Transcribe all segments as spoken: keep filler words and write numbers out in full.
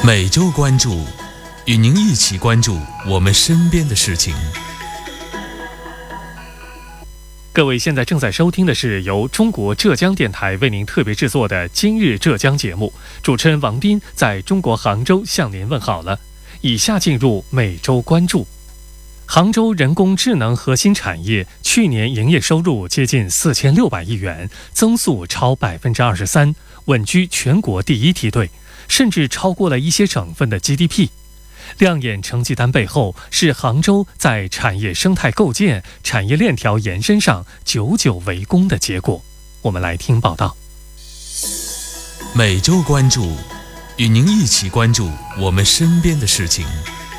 每周关注，与您一起关注我们身边的事情。 各位现在正在收听的是由中国浙江电台为您特别制作的今日浙江节目，主持人王斌在中国杭州向您问好了。以下进入每周关注。杭州人工智能核心产业去年营业收入接近四千六百亿元，增速超百分之二十三，稳居全国第一梯队，甚至超过了一些省份的 G D P。亮眼成绩单背后是杭州在产业生态构建、产业链条延伸上久久为功的结果。我们来听报道。 每周关注，与您一起关注我们身边的事情。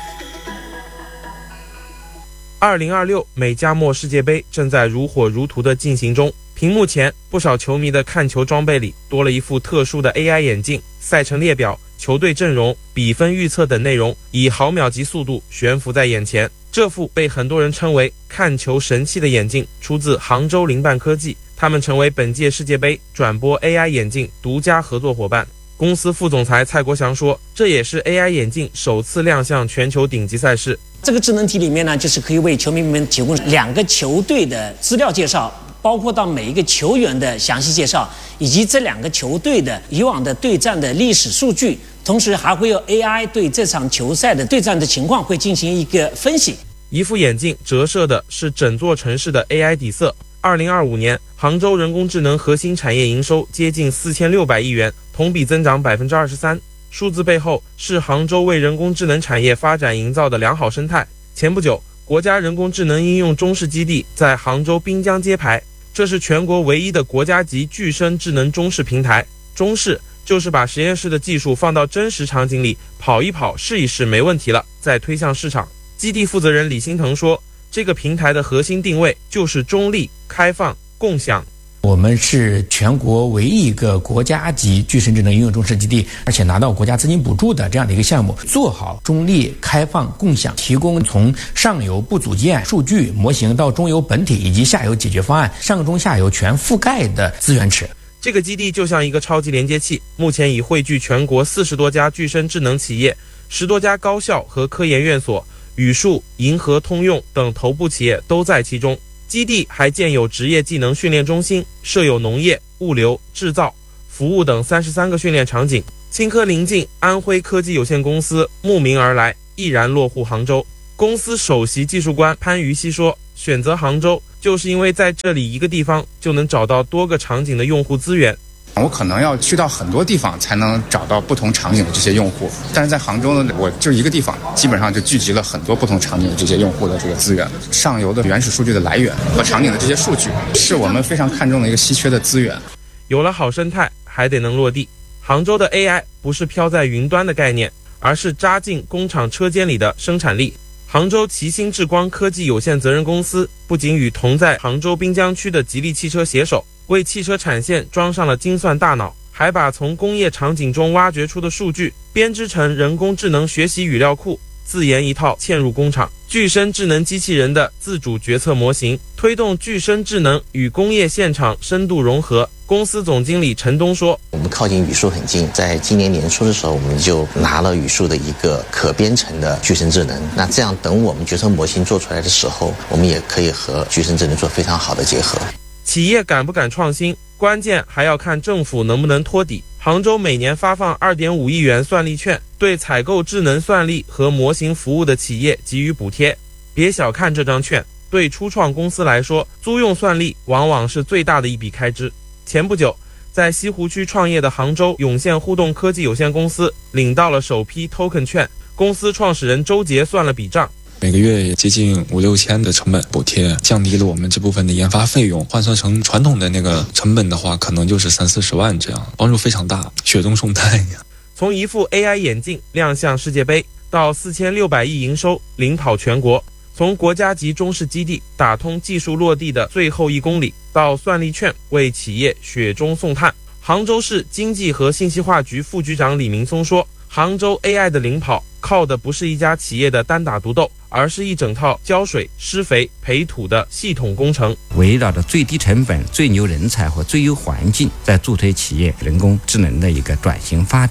二零二六美加墨世界杯正在如火如荼地进行中，屏幕前不少球迷的看球装备里多了一副特殊的 A I 眼镜，赛程列表、球队阵容、比分预测等内容以毫秒级速度悬浮在眼前。这副被很多人称为看球神器的眼镜出自杭州灵伴科技，他们成为本届世界杯转播 A I 眼镜独家合作伙伴。公司副总裁蔡国祥说，这也是 A I 眼镜首次亮相全球顶级赛事。 这个智能体里面呢，就是可以为球迷们提供两个球队的资料介绍，包括到每一个球员的详细介绍，以及这两个球队的以往的对战的历史数据，同时还会有 A I 对这场球赛的对战的情况会进行一个分析。 一副眼镜折射的是整座城市的 A I 底色。二零二五年，杭州人工智能核心产业营收接近四千六百亿元，同比增长百分之二十三。数字背后是杭州为人工智能产业发展营造的良好生态。前不久，国家人工智能应用中试基地在杭州滨江揭牌，这是全国唯一的国家级具身智能中试平台。中试就是把实验室的技术放到真实场景里跑一跑试一试没问题了，再推向市场。基地负责人李新腾说，这个平台的核心定位就是中立、开放、共享。 我们是全国唯一一个国家级具身智能应用中试基地，而且拿到国家资金补助的这样的一个项目，做好中立、开放、共享，提供从上游部组件、数据模型到中游本体以及下游解决方案，上中下游全覆盖的资源池。 这个基地就像一个超级连接器，目前已汇聚全国四十多家具身智能企业、十多家高校和科研院所，宇树、银河、通用等头部企业都在其中。基地还建有职业技能训练中心，设有农业、物流、制造、服务等三十三个训练场景。青科临近安徽科技有限公司慕名而来，毅然落户杭州。公司首席技术官潘于西说，选择杭州就是因为在这里一个地方就能找到多个场景的用户资源。 我可能要去到很多地方才能找到不同场景的这些用户，但是在杭州呢，我就一个地方，基本上就聚集了很多不同场景的这些用户的这个资源。上游的原始数据的来源和场景的这些数据，是我们非常看重的一个稀缺的资源。 有了好生态，还得能落地。杭州的 A I 不是飘在云端的概念，而是扎进工厂车间里的生产力。杭州奇星智光科技有限责任公司不仅与同在杭州滨江区的吉利汽车携手，为汽车产线装上了精算大脑，还把从工业场景中挖掘出的数据编织成人工智能学习语料库，自研一套嵌入工厂具身智能机器人的自主决策模型，推动具身智能与工业现场深度融合。公司总经理陈东说， 我们靠近宇树很近，在今年年初的时候，我们就拿了宇树的一个可编程的具身智能，那这样等我们决策模型做出来的时候，我们也可以和具身智能做非常好的结合。 企业敢不敢创新，关键还要看政府能不能托底。杭州每年发放 二点五亿元算力券，对采购智能算力和模型服务的企业给予补贴。别小看这张券，对初创公司来说，租用算力往往是最大的一笔开支。前不久，在西湖区创业的杭州涌现互动科技有限公司领到了首批 token 券，公司创始人周杰算了笔账， 每个月接近五六千的成本补贴，降低了我们这部分的研发费用。换算成传统的那个成本的话，可能就是三四十万这样，帮助非常大，雪中送炭呀。 从一副 A I 眼镜亮相世界杯，到四千六百亿营收领跑全国，从国家级中试基地打通技术落地的最后一公里，到算力券为企业雪中送炭。杭州市经济和信息化局副局长李明松说，杭州 A I 的领跑靠的不是一家企业的单打独斗，而是一整套浇水、施肥、培土的系统工程， 围绕着最低成本、最牛人才和最优环境，在助推企业人工智能的一个转型发展。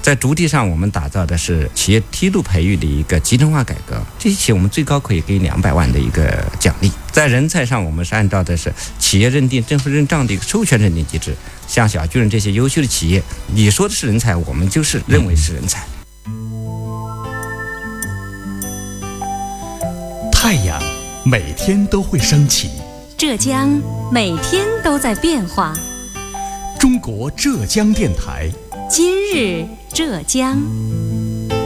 在主体上，我们打造的是企业梯度培育的一个集成化改革，这些企业我们最高可以给两百万的一个奖励。在人才上，我们是按照的是企业认定、政府认账的一个授权认定机制，像小巨人这些优秀的企业，你说的是人才，我们就是认为是人才。 太阳每天都会升起， 浙江每天都在变化。 中国浙江电台， 今日浙江。